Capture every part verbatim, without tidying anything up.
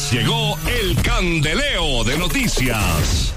Llegó el candeleo de noticias.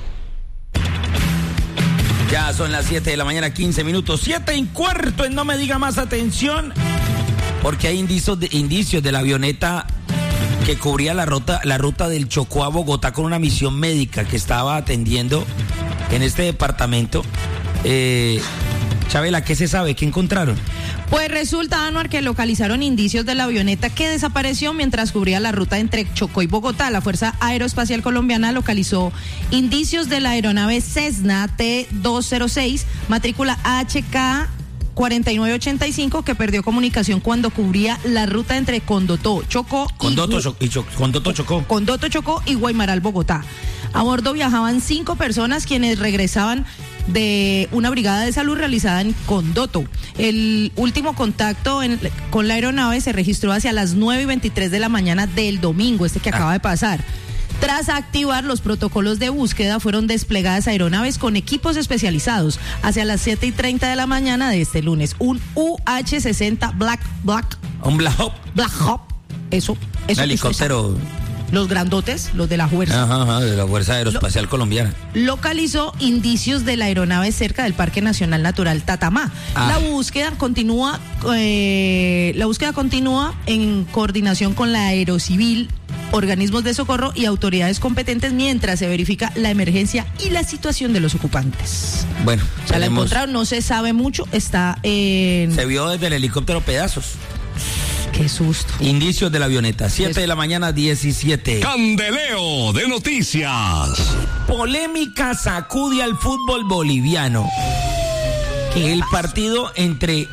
Ya son las siete de la mañana, quince minutos. siete y cuarto en No Me Diga Más, atención. Porque hay indicios de, indicios de la avioneta que cubría la ruta, la ruta del Chocó a Bogotá con una misión médica que estaba atendiendo en este departamento. Eh, Chabela, ¿qué se sabe? ¿Qué encontraron? Pues resulta, Anuar, que localizaron indicios de la avioneta que desapareció mientras cubría la ruta entre Chocó y Bogotá. La Fuerza Aeroespacial Colombiana localizó indicios de la aeronave Cessna T doscientos seis, matrícula H K cuarenta y nueve ochenta y cinco, que perdió comunicación cuando cubría la ruta entre Condotó, Chocó y, Condoto, Cho- y Cho- Condoto Chocó. Condoto, Chocó y Guaymaral, Bogotá. A bordo viajaban cinco personas quienes regresaban de una brigada de salud realizada en Condoto. El último contacto en, con la aeronave se registró hacia las nueve y veintitrés de la mañana del domingo, este que acaba de pasar. Tras activar los protocolos de búsqueda, fueron desplegadas aeronaves con equipos especializados hacia las siete y treinta de la mañana de este lunes. Un U H sesenta Black Black Un Black Hawk. Black Hawk, eso, eso. Un helicóptero. Los grandotes, los de la fuerza. Ajá, ajá, de la Fuerza Aeroespacial Lo, Colombiana. Localizó indicios de la aeronave cerca del Parque Nacional Natural Tatamá. Ah. La búsqueda continúa, eh, la búsqueda continúa en coordinación con la Aerocivil, organismos de socorro y autoridades competentes mientras se verifica la emergencia y la situación de los ocupantes. Bueno, o sea, la encontraron, no se sabe mucho, está en... Se vio desde el helicóptero pedazos. Qué susto. Indicios de la avioneta, siete de la mañana, diecisiete. Candeleo de noticias. Polémica sacude al fútbol boliviano. Que el partido entre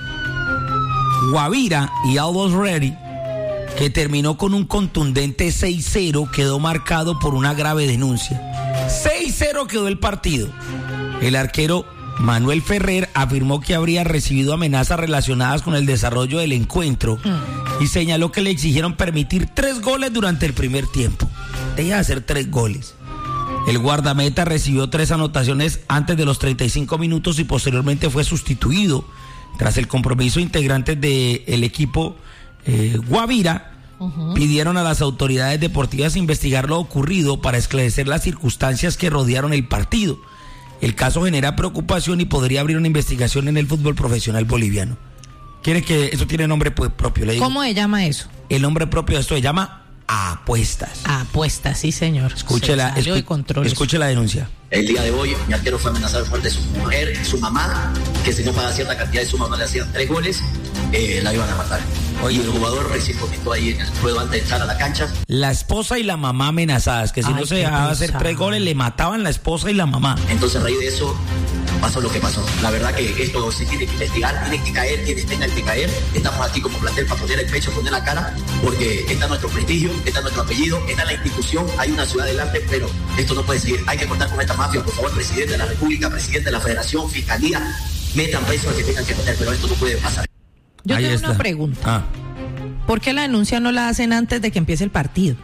Guavira y Always Ready, que terminó con un contundente seis cero, quedó marcado por una grave denuncia. seis cero quedó el partido. El arquero Manuel Ferrer afirmó que habría recibido amenazas relacionadas con el desarrollo del encuentro mm. y señaló que le exigieron permitir tres goles durante el primer tiempo. Deja de hacer tres goles. El guardameta recibió tres anotaciones antes de los treinta y cinco minutos y posteriormente fue sustituido. Tras el compromiso, integrantes del equipo eh, Guavira uh-huh. pidieron a las autoridades deportivas investigar lo ocurrido para esclarecer las circunstancias que rodearon el partido. El caso genera preocupación y podría abrir una investigación en el fútbol profesional boliviano. ¿Quiere que eso tiene nombre pues, propio? Le digo. ¿Cómo se llama eso? El nombre propio de esto se llama apuestas. Apuestas, sí, señor. Escuche la, escu- escuche la denuncia. El día de hoy, mi arquero fue amenazado de muerte de su mujer, su mamá, que si no paga cierta cantidad de suma no le hacían tres goles, eh, la iban a matar. Oye, y el jugador recién comentó ahí en el juego antes de entrar a la cancha. La esposa y la mamá amenazadas, que si Ay, no se dejaba hacer tres goles, le mataban la esposa y la mamá. Entonces, a raíz de eso, pasó lo que pasó. La verdad que esto se tiene que investigar, tiene que caer quienes tengan que caer. Estamos aquí como plantel para poner el pecho, poner la cara, porque está nuestro prestigio, está nuestro apellido, está la institución, hay una ciudad delante, pero esto no puede seguir. Hay que contar con esta mafia, por favor, presidente de la República, presidente de la Federación, Fiscalía, metan preso al que tengan que meter, pero esto no puede pasar. Yo Ahí tengo está. una pregunta. Ah. ¿Por qué la denuncia no la hacen antes de que empiece el partido?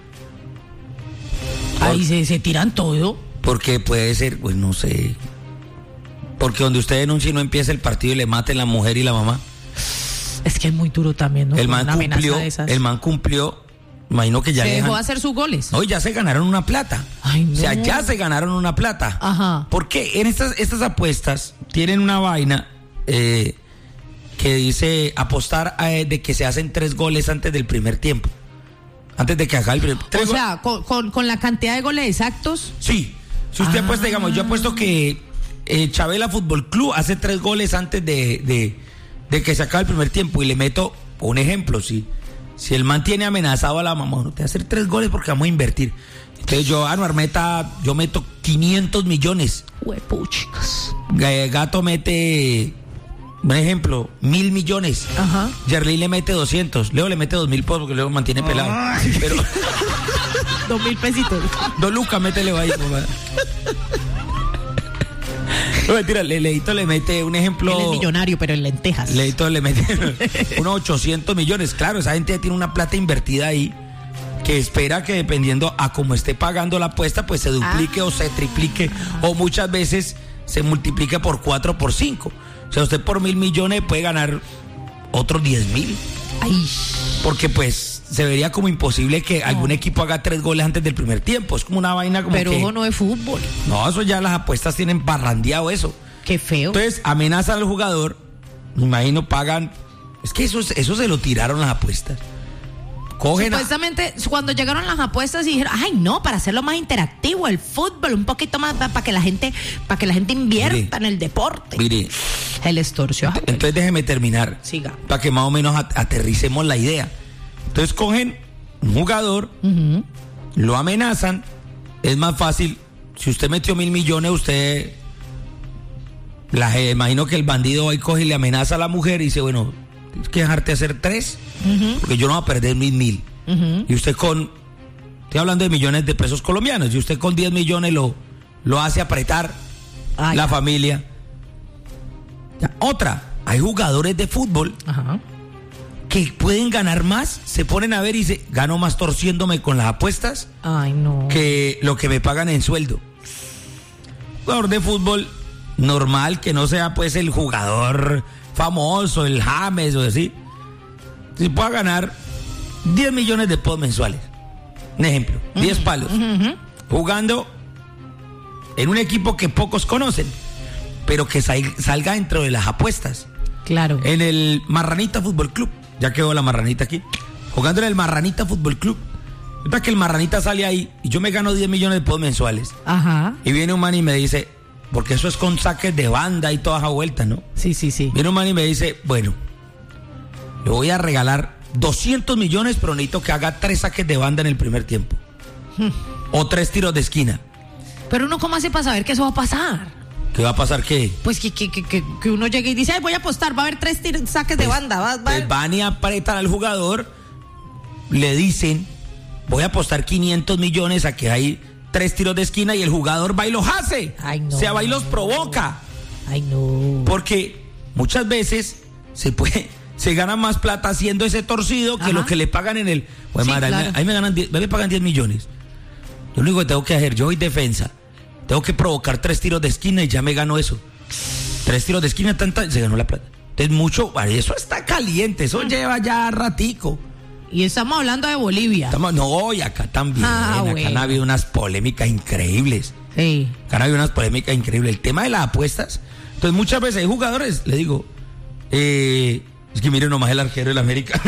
Ahí se, se tiran todo. Porque puede ser, pues no sé. Porque donde usted denuncia y no empieza el partido y le maten la mujer y la mamá. Es que es muy duro también, ¿no? El man Una cumplió, de esas. el man cumplió, imagino que ya se le dejó dejan, hacer sus goles. No, ya se ganaron una plata. Ay, no. O sea, ya se ganaron una plata. Ajá. Porque en estas, estas apuestas tienen una vaina eh, que dice apostar a, de que se hacen tres goles antes del primer tiempo. Antes de que acabe el primer tiempo. O sea, con, con, con la cantidad de goles exactos. Sí. Si usted ah. apuesta, digamos, yo apuesto que eh, Chabela Fútbol Club hace tres goles antes de, de, de que se acabe el primer tiempo y le meto un ejemplo, si, si el man tiene amenazado a la mamá, no te va a hacer tres goles porque vamos a invertir. Entonces yo, Anuar meta, yo meto quinientos millones. Huepuchicas. Gato mete, un ejemplo, mil millones. Ajá. Yerley le mete doscientos. Leo le mete dos mil porque Leo mantiene pelado. Ay. Pero dos mil pesitos. Dos lucas, métele ahí, mamá. No, mentira, le, Leito le mete un ejemplo. Él es millonario, pero en lentejas. Leito le mete unos ochocientos millones. Claro, esa gente ya tiene una plata invertida ahí que espera que dependiendo a cómo esté pagando la apuesta, pues se duplique ah. o se triplique o muchas veces se multiplique por cuatro o por cinco. O sea, usted por mil millones puede ganar otros diez mil. Ay. Porque pues se vería como imposible que no. algún equipo haga tres goles antes del primer tiempo. Es como una vaina como Pero que... ojo, no es fútbol. No, eso ya las apuestas tienen barrandeado eso. Qué feo. Entonces, amenazan al jugador, me imagino, pagan... Es que eso, eso se lo tiraron las apuestas. Cogen Supuestamente, a... cuando llegaron las apuestas y dijeron, ay no, para hacerlo más interactivo, el fútbol, un poquito más, para pa que la gente, para que la gente invierta mire, en el deporte. Mire. El extorsión. Entonces déjeme terminar. Siga. Para que más o menos aterricemos la idea. Entonces cogen un jugador, uh-huh. lo amenazan, es más fácil. Si usted metió mil millones, usted... La, eh, imagino que el bandido ahí coge y le amenaza a la mujer y dice, bueno, tienes que dejarte hacer tres, uh-huh. porque yo no voy a perder mil mil. Uh-huh. Y usted con, estoy hablando de millones de pesos colombianos, y usted con diez millones lo, lo hace apretar ah, la ya. familia. Ya. Otra, hay jugadores de fútbol uh-huh. que pueden ganar más, se ponen a ver y dicen, gano más torciéndome con las apuestas Ay, no. que lo que me pagan en sueldo. Jugador de fútbol normal, que no sea pues el jugador famoso, el James o así, se pueda ganar diez millones de pesos mensuales. Un ejemplo, uh-huh. diez palos, uh-huh. jugando en un equipo que pocos conocen, pero que sal, salga dentro de las apuestas. Claro. En el Marranita Fútbol Club, ya quedó la Marranita aquí, jugando en el Marranita Fútbol Club. Resulta que el Marranita sale ahí y yo me gano diez millones de pesos mensuales. Ajá. Y viene un man y me dice, porque eso es con saques de banda y toda esa vuelta, ¿no? Sí, sí, sí. Viene un man y me dice, bueno, le voy a regalar doscientos millones, pero necesito que haga tres saques de banda en el primer tiempo. Hmm. O tres tiros de esquina. Pero uno, ¿cómo hace para saber que eso va a pasar? ¿Qué va a pasar qué? Pues que, que, que, que uno llegue y dice, ay, voy a apostar, va a haber tres tiros, saques pues, de banda. Va, va. Pues van y apretan al jugador, le dicen, voy a apostar quinientos millones a que hay tres tiros de esquina y el jugador va y los hace. Ay, no. Se va y los provoca. Ay, no. Porque muchas veces se puede, se gana más plata haciendo ese torcido que Ajá. lo que le pagan en el. Pues sí, madre, claro. Ahí me ganan diez, me pagan diez millones. Yo lo único que tengo que hacer, yo voy defensa. Tengo que provocar tres tiros de esquina y ya me gano eso. Tres tiros de esquina, tanta, se ganó la plata. Entonces mucho, eso está caliente, eso lleva ya ratico. Y estamos hablando de Bolivia. Estamos, no, y acá también. Ah, acá bueno. han habido unas polémicas increíbles. Sí. Acá han habido unas polémicas increíbles. El tema de las apuestas. Entonces, muchas veces hay jugadores, le digo, eh, es que miren nomás el arquero del América.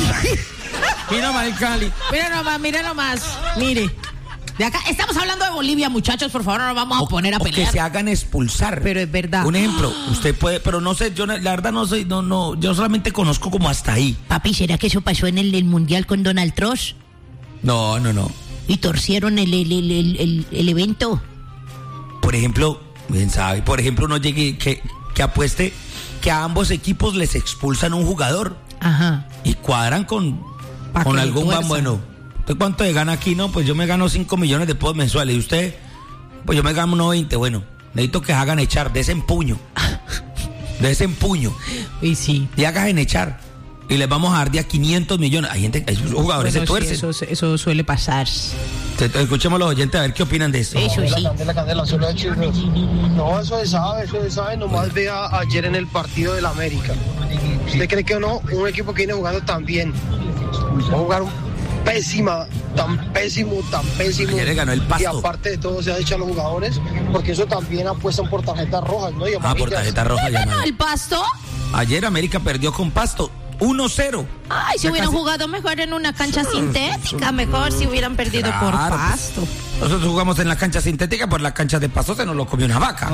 Mira nomás el Cali. Mira nomás, mira nomás. Mire. De acá, estamos hablando de Bolivia, muchachos, por favor, no nos vamos a o, poner a o pelear. Que se hagan expulsar. Pero es verdad. Un ejemplo, usted puede, pero no sé, yo la verdad no sé, no, no, yo solamente conozco como hasta ahí. Papi, ¿será que eso pasó en el, el Mundial con Donald Trump? No, no, no. ¿Y torcieron el, el, el, el, el, el evento? Por ejemplo, bien sabe, por ejemplo, uno llegue, que, que apueste que a ambos equipos les expulsan un jugador. Ajá. Y cuadran con, con algún más bueno. ¿Usted cuánto le gana aquí? No, pues yo me gano cinco millones de pesos mensuales. Y usted, pues yo me gano unos veinte. Bueno, necesito que hagan echar de ese empuño. De ese empuño. Y sí. Y hagan echar. Y les vamos a dar de a quinientos millones. Hay gente, hay jugadores bueno, se tuercen. Sí, eso, eso suele pasar. Escuchemos a los oyentes a ver qué opinan de eso. Eso sí. La candela, solo de chismes. No, eso se sabe, eso se sabe. Nomás vea ayer en el partido del América. ¿Usted cree que no? Un equipo que viene jugando tan bien. Va a jugar un pésima, tan pésimo, tan pésimo. Ayer ganó el Pasto. Y aparte de todo se ha hecho a los jugadores, porque eso también apuestan por tarjetas rojas, ¿no? Y ah, por tarjetas rojas. ¿Ganó el Pasto? Ayer América perdió con Pasto uno cero. Ay, si ya hubieran casi... jugado mejor en una cancha sintética, mejor si hubieran perdido claro, por Pasto. Pues, nosotros jugamos en la cancha sintética, por la cancha de Pasto se nos lo comió una vaca.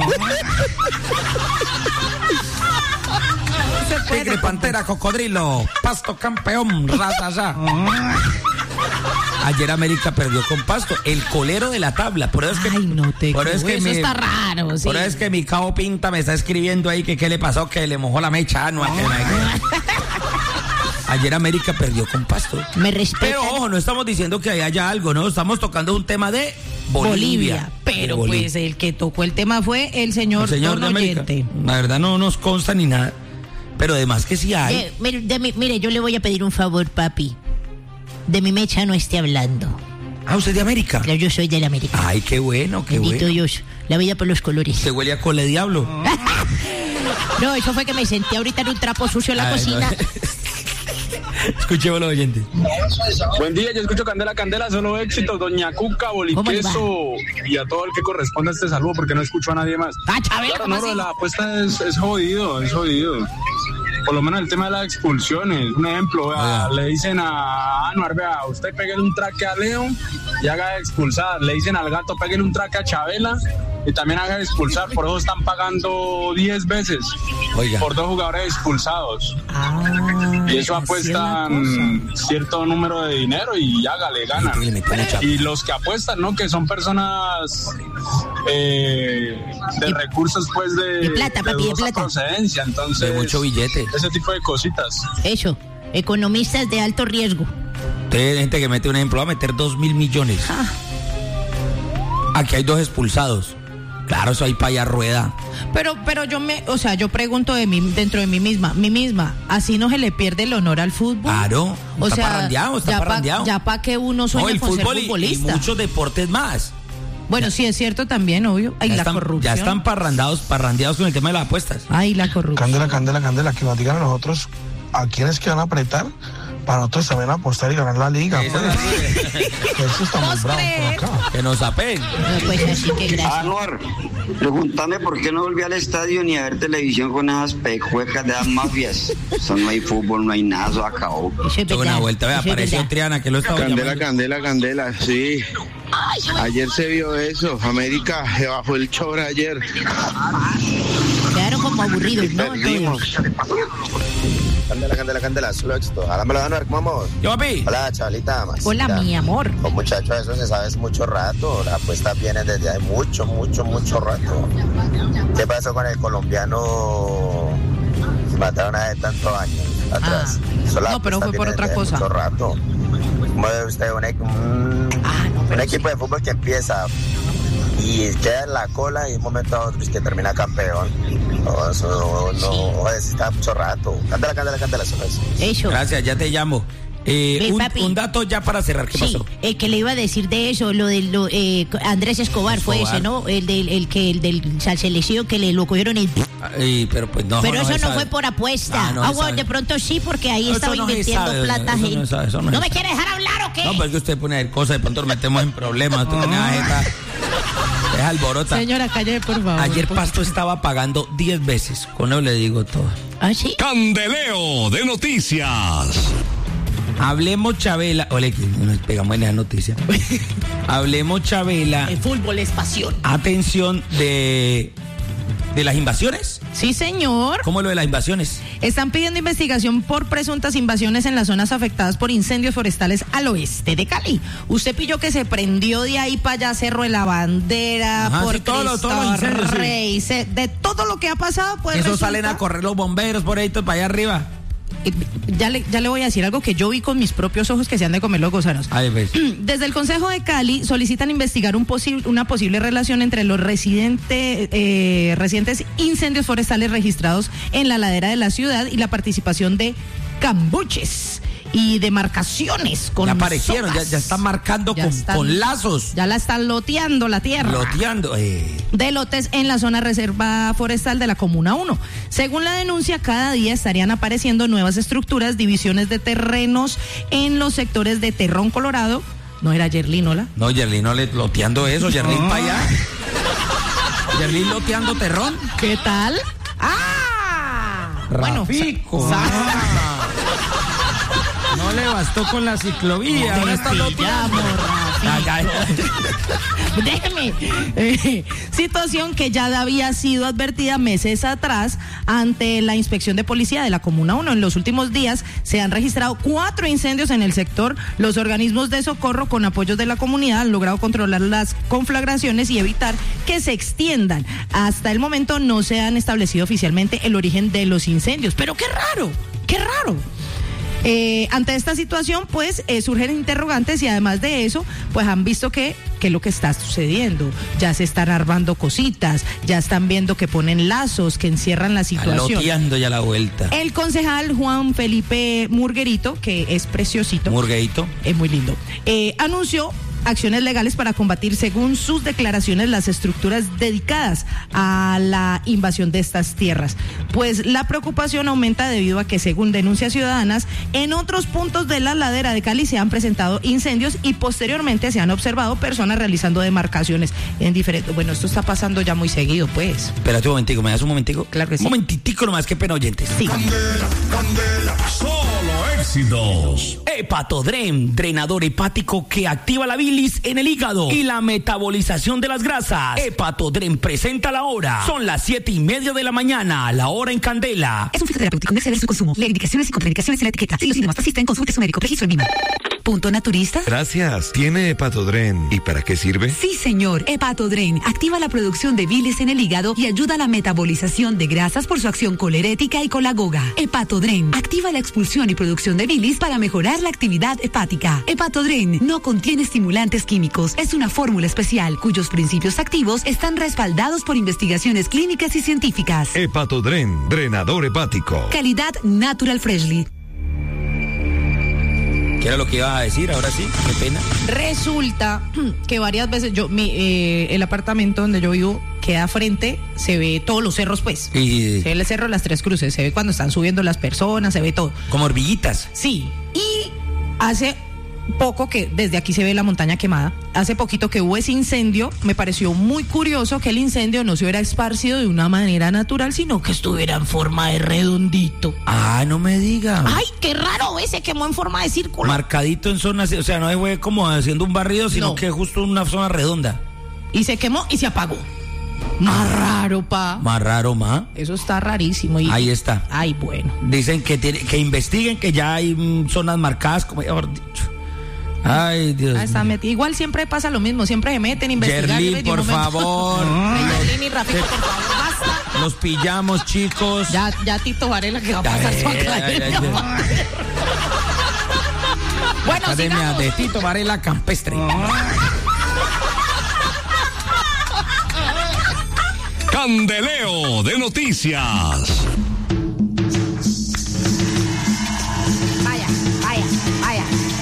Tigre, pantera, cocodrilo, Pasto campeón, raza ya. Ayer América perdió con Pasto, el colero de la tabla. Por eso es que, Ay, no te por eso, es que eso mi, está raro. Sí. Por eso es que mi cabo Pinta me está escribiendo ahí que qué le pasó, que le mojó la mecha. No, oh. que, que... Ayer América perdió con Pasto. Me respetan. Pero ojo, no estamos diciendo que haya algo, ¿no? Estamos tocando un tema de Bolivia. Bolivia. Pero de Bolivia. Pues el que tocó el tema fue el señor, el señor Don Oyente. La verdad no nos consta ni nada. Pero además que sí hay. Eh, mire, de mi, mire, yo le voy a pedir un favor, papi. De mi mecha no esté hablando. Ah, ¿usted es de América? Claro, yo soy de la América. Ay, qué bueno, qué Bendito bueno. Dios, la vida por los colores. ¿Se huele a cola de diablo? No, eso fue que me senté ahorita en un trapo sucio en la Ay, cocina. No. Escuchemos los oyentes. Buen día, yo escucho Candela, Candela, solo éxitos, doña Cuca, Boliqueso, y a todo el que corresponda este saludo, porque no escucho a nadie más. Ah, Chabelo, Claro, ¿cómo no, lo de así? la apuesta es, es jodido, es jodido. Por lo menos el tema de las expulsiones. Un ejemplo, vea, le dicen a Anuar, vea, usted pégale un traque a Leo y haga expulsar. Le dicen al gato, pégale un traque a Chabela y también haga expulsar. Por eso están pagando diez veces Oiga. por dos jugadores expulsados. Ah, Y eso así es la apuestan cierto número de dinero y hágale, ganan. Sí, le meten mucha- Y los que apuestan, ¿no? Que son personas eh, de recursos, pues, de, De plata, papi, de dudosa plata. procedencia. Entonces, De mucho billete. ese tipo de cositas. Eso, economistas de alto riesgo. Usted, gente que mete un ejemplo, va a meter dos mil millones. Ah. Aquí hay dos expulsados. Claro, eso ahí para allá rueda. Pero, pero yo me, o sea, yo pregunto de mí, dentro de mí misma, mí misma, así no se le pierde el honor al fútbol. Claro, o está sea, parrandeado, está ya parrandeado. Pa, ya para que uno sueña No, el con fútbol ser y, y futbolista. muchos deportes más. Bueno, sí es cierto también, obvio. Ay, Ya la están, corrupción. ya están parrandados, parrandeados con el tema de las apuestas. Ay, la corrupción. Candela, Candela, Candela, que nos digan a nosotros a quiénes que van a apretar para nosotros también apostar y ganar la liga. Eso Pues. sí. Que eso está muy bravo por acá. Que nos apeen. No, pues así que gracias. Anuar, pregúntame por qué no volví al estadio ni a ver televisión con esas pejuecas de las mafias. Eso no hay fútbol, no hay nada, eso acabó. Eso es Tuve verdad, una vuelta, vea, eso es apareció verdad. Triana que lo estaba Candela, llamando. Candela, Candela, sí. Ayer se vio eso. América se bajó el chorro ayer. Quedaron como aburridos, ¿no? Perdimos. Candela, Candela, Candela, solo éxito. Háblamelo, Anuar, ¿cómo vamos? Yo, papi. Hola, chavalita. Hola, mamacita. mi amor. Con muchachos, eso se sabe hace mucho rato. Las apuestas vienen desde hace mucho, mucho, mucho rato. ¿Qué pasó con el colombiano que mataron hace tantos años atrás? Ah. Eso, las No, pero apuestas fue por vienen otra desde cosa. Mucho rato. ¿Cómo ve usted un, e- un, Ah, no, un pero equipo de fútbol que empieza y queda en la cola y de un momento a otro es que termina campeón? No, eso no, no está mucho rato. Candela, Candela, Candela, eso no es. Eso. Gracias, ya te llamo. Eh, Ven, un, papi. un dato ya para cerrar. ¿Qué Sí, pasó? el que le iba a decir de eso, lo de lo, eh, Andrés Escobar, fue Escobar. ese, ¿no? El del el que el del salselecillo que le lo cogieron el... Ay, pero pues no. Pero eso se no sabe. fue por apuesta. Ah, no Ah, se bueno, sabe. de pronto sí, porque ahí No, estaba eso no se invirtiendo sabe, plata. eso no gente. se sabe, eso no ¿No se me sabe. quiere dejar hablar o qué? No, porque usted pone a ver cosas, de pronto nos metemos en problemas. Usted tiene la jeta. Es alborota. Señora, calle, por favor. Ayer Pasto estaba pagando diez veces. Con eso le digo todo. ¿Ah, sí? Candeleo de noticias. Hablemos Chabela. Ole, que nos pegamos en esa noticia. Hablemos Chabela. El fútbol es pasión. Atención de, de las invasiones. Sí, señor. ¿Cómo es lo de las invasiones? Están pidiendo investigación por presuntas invasiones en las zonas afectadas por incendios forestales al oeste de Cali. Usted pilló que se prendió de ahí para allá Cerro de la Bandera, Ajá, por sí, todos los- todos los Cristo incendios, sí. Rey, se- de todo lo que ha pasado, pues Eso resulta- salen a correr los bomberos por ahí, todo para allá arriba. Eh, Ya le, ya le voy a decir algo que yo vi con mis propios ojos que se han de comer los gusanos. Ahí ves. Desde el Consejo de Cali solicitan investigar un posi- una posible relación entre los residente- eh, recientes incendios forestales registrados en la ladera de la ciudad y la participación de cambuches y demarcaciones con Ya aparecieron, ya, sogas. ya están marcando Ya con, están- con lazos. Ya la están loteando la tierra. Loteando. Eh. De lotes en la zona reserva forestal de la Comuna uno. Según la denuncia, cada día estarían apareciendo nuevas estructuras, divisiones de terrenos en los sectores de Terrón, Colorado. No era Yerlín, ¿hola? No, Yerlin no le loteando eso, Yerlin para allá. Yerlin loteando terrón. ¿Qué tal? ¡Ah! Rafico. sa- Ah. No le bastó con la ciclovía. Ahora está loteando. Ya, ya, ya. Déjeme. Eh, situación que ya había sido advertida meses atrás ante la inspección de policía de la Comuna uno. En los últimos días se han registrado cuatro incendios en el sector. Los organismos de socorro con apoyos de la comunidad han logrado controlar las conflagraciones y evitar que se extiendan. Hasta el momento no se han establecido oficialmente el origen de los incendios. Pero qué raro, qué raro. Eh, ante esta situación, pues eh, surgen interrogantes y además de eso, pues han visto que, que es lo que está sucediendo. Ya se están armando cositas, ya están viendo que ponen lazos, que encierran la situación. Loteando ya la vuelta. El concejal Juan Felipe Murguerito, que es preciosito, Murgueito. es muy lindo, eh, anunció acciones legales para combatir, según sus declaraciones, las estructuras dedicadas a la invasión de estas tierras. Pues la preocupación aumenta debido a que, según denuncias ciudadanas, en otros puntos de la ladera de Cali se han presentado incendios y posteriormente se han observado personas realizando demarcaciones en diferentes... Bueno, esto está pasando ya muy seguido, pues. Espérate un momentico, ¿me das un momentico? Claro que sí. Un momentitico nomás, qué pena, oyentes. Sí. Candela, candela, solo éxitos. Hepatodren, drenador hepático que activa la bilis en el hígado y la metabolización de las grasas. Hepatodren presenta la hora. Son las siete y media de la mañana, la hora en Candela. Es un fitoterapéutico, no exceder su consumo. Lee indicaciones y contraindicaciones en la etiqueta. Si los síntomas persisten, consulte a su médico. Registro en Vima. Punto naturista. Gracias. ¿Tiene Hepatodren? ¿Y para qué sirve? Sí, señor. Hepatodren activa la producción de bilis en el hígado y ayuda a la metabolización de grasas por su acción colerética y colagoga. Hepatodren activa la expulsión y producción de bilis para mejorar la actividad hepática. Hepatodren no contiene estimulantes químicos. Es una fórmula especial cuyos principios activos están respaldados por investigaciones clínicas y científicas. Hepatodren, drenador hepático. Calidad Natural Freshly. ¿Qué era lo que iba a decir? Ahora sí, qué pena. Resulta que varias veces yo, mi, eh, el apartamento donde yo vivo queda frente, se ve todos los cerros, pues. Y... se ve el cerro de las Tres Cruces, se ve cuando están subiendo las personas, se ve todo. Como hormiguitas. Sí. Y hace poco que desde aquí se ve la montaña quemada, hace poquito que hubo ese incendio, me pareció muy curioso que el incendio no se hubiera esparcido de una manera natural, sino que estuviera en forma de redondito. Ah, no me diga. Ay, qué raro, ese quemó en forma de círculo. Marcadito en zonas, o sea, no fue como haciendo un barrido, sino No. que justo una zona redonda. Y se quemó y se apagó. Más raro, pa. Más raro, ma. Eso está rarísimo. Y... ahí está. Ay, bueno. Dicen que tiene, que investiguen, que ya hay mm, zonas marcadas, como ya mejor dicho. Ay, Dios. Ah, está mío. metido. Igual siempre pasa lo mismo, siempre se meten a investigar. Yerlin, por favor. Yerlin y Rafito, por favor, basta. Los pillamos, chicos. Ya, ya Tito Varela que va a Ya, pasar su ya, ya, academia. ya, ya. Bueno, Academia sigamos. de Tito Varela Campestre. Candeleo de noticias. Vaya, vaya, vaya.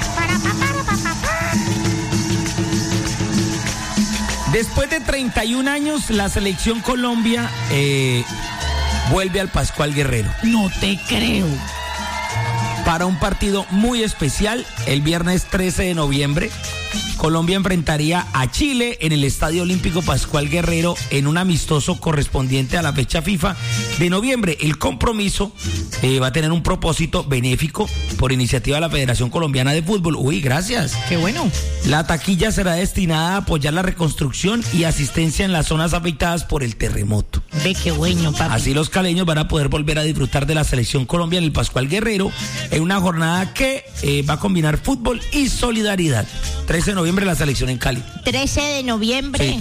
Después de treinta y un años, la selección Colombia eh, vuelve al Pascual Guerrero. No te creo. Para un partido muy especial, el viernes trece de noviembre, Colombia enfrentaría a Chile en el Estadio Olímpico Pascual Guerrero en un amistoso correspondiente a la fecha FIFA de noviembre. El compromiso eh, va a tener un propósito benéfico por iniciativa de la Federación Colombiana de Fútbol. Uy, gracias. Qué bueno. La taquilla será destinada a apoyar la reconstrucción y asistencia en las zonas afectadas por el terremoto. Ve qué bueno, papi. Así los caleños van a poder volver a disfrutar de la selección Colombia en el Pascual Guerrero en una jornada que eh, va a combinar fútbol y solidaridad. trece de noviembre la selección en Cali. trece de noviembre. Sí.